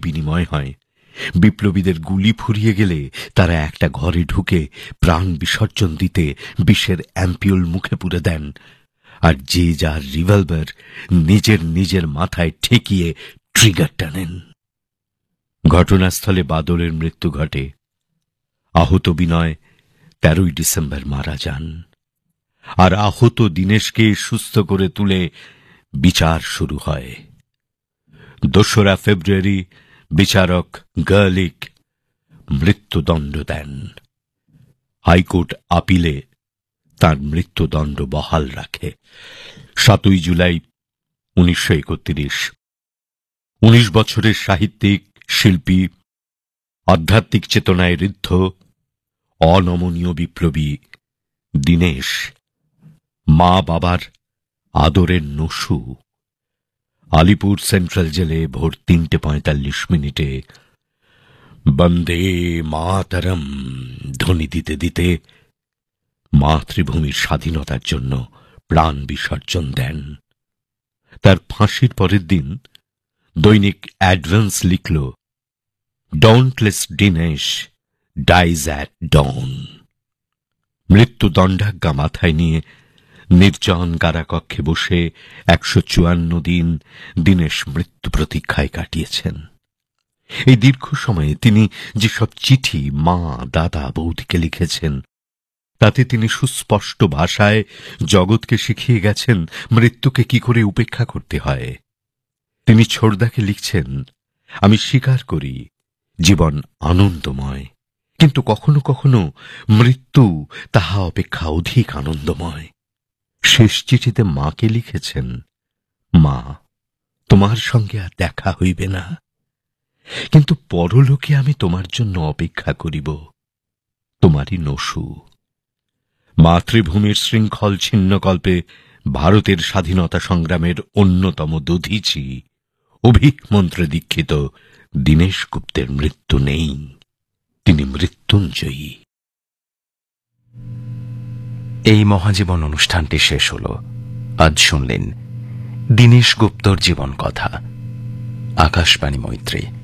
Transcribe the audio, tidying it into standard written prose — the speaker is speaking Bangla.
বিনিময় হয়। বিপ্লবীদের গুলি ফুরিয়ে গেলে তারা একটা ঘরে ঢুকে প্রাণ বিসর্জন দিতে বিষের অ্যাম্পিউল মুখে পুরে দেন, আর যে যার রিভলভার নিজের মাথায় ঠেকিয়ে ট্রিগার টানেন। ঘটনাস্থলে বাদলের মৃত্যু ঘটে। আহত বিনয় 13ই ডিসেম্বর মারা যান। আর আহত দীনেশকে সুস্থ করে তুলে বিচার শুরু হয়। 2রা ফেব্রুয়ারি বিচারক গার্লিক মৃত্যুদণ্ড দেন। হাইকোর্ট আপিলে তার মৃত্যুদণ্ড বহাল রাখে। 7ই জুলাই 1931 19 বছরের সাহিত্যিক, শিল্পী, আধ্যাত্মিক চেতনায় ঋদ্ধ, অনমনীয় বিপ্লবী দীনেশ মা বাবার আদরের নসু আলিপুর সেন্ট্রাল জেলে ভোর 3:45 বন্দে মাতরম ধ্বনি দিতে দিতে মাতৃভূমির স্বাধীনতার জন্য প্রাণ বিসর্জন দেন। তার ফাঁসির পরের দিন দৈনিক advance লিখল, Dauntless Dinesh dies at dawn. মৃত্যুদণ্ডাজ্ঞা মাথায় নিয়ে নির্জন কারাকক্ষে বসে 154 দিন দীনেশ মৃত্যু প্রতীক্ষায় কাটিয়েছেন। এই দীর্ঘ সময়ে তিনি যেসব চিঠি মা, দাদা, বৌদিকে লিখেছেন, তাতে তিনি সুস্পষ্ট ভাষায় জগৎকে শিখিয়ে গেছেন মৃত্যুকে কি করে উপেক্ষা করতে হয়। তিনি ছোড়দাকে লিখছেন, আমি স্বীকার করি জীবন আনন্দময়, কিন্তু কখনো কখনো মৃত্যু তাহা অপেক্ষা অধিক আনন্দময়। শেষ চিঠিতে মাকে লিখেছেন, মা, তোমার সঙ্গে আর দেখা হইবে না, কিন্তু পরলোকে আমি তোমার জন্য অপেক্ষা করিব, তোমারই নসু। মাতৃভূমির শৃঙ্খল ছিন্নকল্পে ভারতের স্বাধীনতা সংগ্রামের অন্যতম দধিচি, অভিমন্ত্রে দীক্ষিত দীনেশ গুপ্তের মৃত্যু নেই, তিনি মৃত্যুঞ্জয়ী। এই মহাজীবন অনুষ্ঠানটি শেষ হল। আজ শুনলেন দীনেশ গুপ্তর জীবন কথা। আকাশবাণী মৈত্রী।